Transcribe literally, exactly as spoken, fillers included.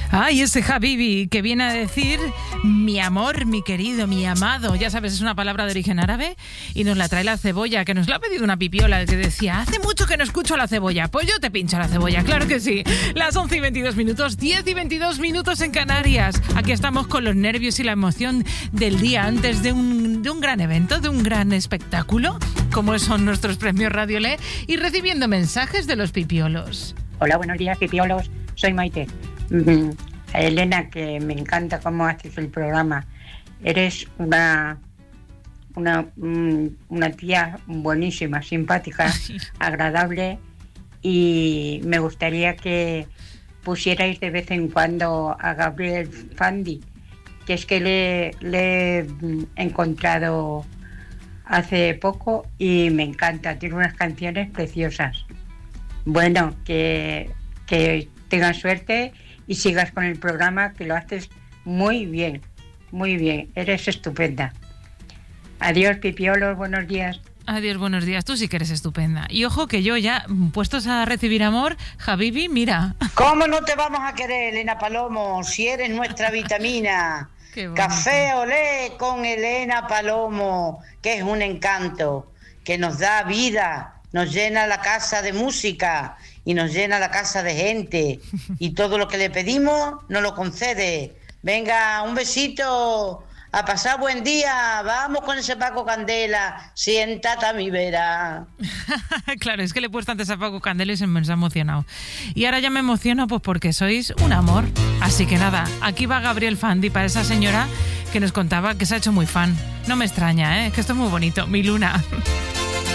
Ay, ese Habibi que viene a decir mi amor, mi querido, mi amado. Ya sabes, es una palabra de origen árabe y nos la trae la cebolla, que nos la ha pedido una pipiola que decía, hace mucho que no escucho a la cebolla. Pues yo te pincho a la cebolla, claro que sí. Las once y veintidós minutos, diez y veintidós minutos en Canarias. Aquí estamos con los nervios y la emoción del día antes de un, de un gran evento, de un gran espectáculo, como son nuestros premios Radio Le, y recibiendo mensajes de los pipiolos. Hola, buenos días, pipiolos. Soy Maite. Mm, Elena, que me encanta cómo haces el programa. Eres una una, una tía buenísima, simpática, agradable, y me gustaría que pusierais de vez en cuando a Gabriel Fandi, que es que le, le he encontrado hace poco y me encanta, tiene unas canciones preciosas. Bueno, que, que tengas suerte y sigas con el programa, que lo haces muy bien, muy bien, eres estupenda. Adiós, pipiolos, buenos días. Adiós, buenos días, tú sí que eres estupenda. Y ojo que yo ya, puestos a recibir amor, Habibi, mira. ¿Cómo no te vamos a querer, Elena Palomo, si eres nuestra vitamina? Café Olé con Elena Palomo, que es un encanto, que nos da vida, nos llena la casa de música y nos llena la casa de gente, y todo lo que le pedimos nos lo concede. Venga, un besito, a pasar buen día, vamos con ese Paco Candela, siéntate a mi vera. Claro, es que le he puesto antes a Paco Candela y se me ha emocionado. Y ahora ya me emociono pues porque sois un amor. Así que nada, aquí va Gabriel Fandi para esa señora que nos contaba que se ha hecho muy fan. No me extraña, ¿eh? Que esto es muy bonito, mi luna.